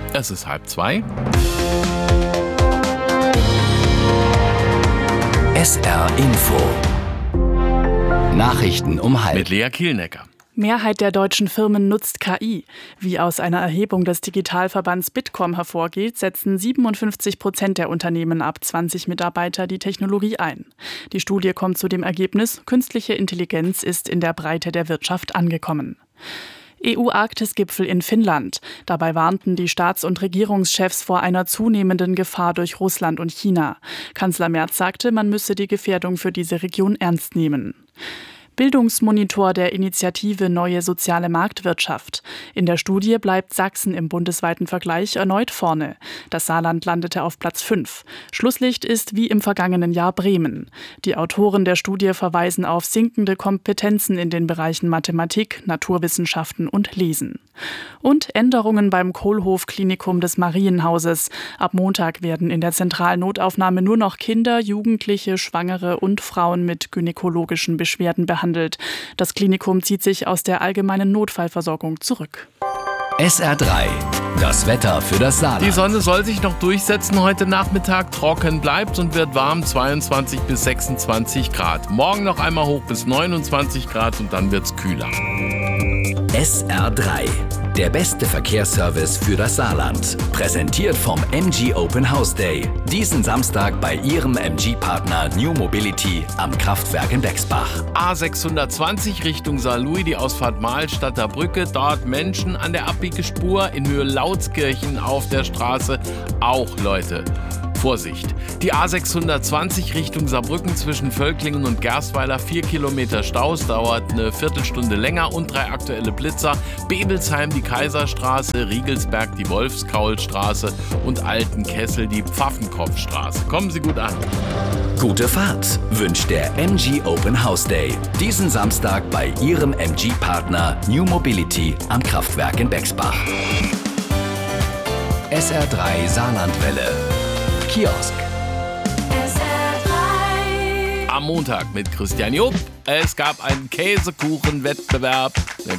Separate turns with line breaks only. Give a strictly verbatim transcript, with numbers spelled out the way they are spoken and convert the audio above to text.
Es ist halb zwei.
S R Info. Nachrichten um halb.
Mit Lea Kielnecker.
Mehrheit der deutschen Firmen nutzt K I. Wie aus einer Erhebung des Digitalverbands Bitkom hervorgeht, setzen siebenundfünfzig Prozent der Unternehmen ab zwanzig Mitarbeiter die Technologie ein. Die Studie kommt zu dem Ergebnis, künstliche Intelligenz ist in der Breite der Wirtschaft angekommen. E U-Arktis-Gipfel in Finnland. Dabei warnten die Staats- und Regierungschefs vor einer zunehmenden Gefahr durch Russland und China. Kanzler Merz sagte, man müsse die Gefährdung für diese Region ernst nehmen. Bildungsmonitor der Initiative Neue Soziale Marktwirtschaft. In der Studie bleibt Sachsen im bundesweiten Vergleich erneut vorne. Das Saarland landete auf Platz fünf. Schlusslicht ist wie im vergangenen Jahr Bremen. Die Autoren der Studie verweisen auf sinkende Kompetenzen in den Bereichen Mathematik, Naturwissenschaften und Lesen. Und Änderungen beim Kohlhof-Klinikum des Marienhauses. Ab Montag werden in der zentralen Notaufnahme nur noch Kinder, Jugendliche, Schwangere und Frauen mit gynäkologischen Beschwerden behandelt. Das Klinikum zieht sich aus der allgemeinen Notfallversorgung zurück.
S R drei. Das Wetter für das Saarland.
Die Sonne soll sich noch durchsetzen. Heute Nachmittag trocken bleibt und wird warm, zweiundzwanzig bis sechsundzwanzig Grad. Morgen noch einmal hoch bis neunundzwanzig Grad und dann wird's kühler.
S R drei. Der beste Verkehrsservice für das Saarland. Präsentiert vom M G Open House Day. Diesen Samstag bei Ihrem M G-Partner New Mobility am Kraftwerk in Bexbach.
A sechshundertzwanzig Richtung Saarlouis, die Ausfahrt Mahlstadter Brücke. Dort Menschen an der Abbiegespur in Höhe Lautskirchen auf der Straße. Auch Leute. Vorsicht! Die A sechshundertzwanzig Richtung Saarbrücken zwischen Völklingen und Gerstweiler, vier Kilometer Staus, dauert eine Viertelstunde länger und drei aktuelle Blitzer. Bebelsheim die Kaiserstraße, Riegelsberg die Wolfskaulstraße und Altenkessel die Pfaffenkopfstraße. Kommen Sie gut an.
Gute Fahrt wünscht der M G Open House Day. Diesen Samstag bei Ihrem M G-Partner New Mobility am Kraftwerk in Bexbach. S R drei Saarlandwelle. Kiosk.
S R drei.
Am Montag mit Christian Jupp. Es gab einen Käsekuchenwettbewerb. Den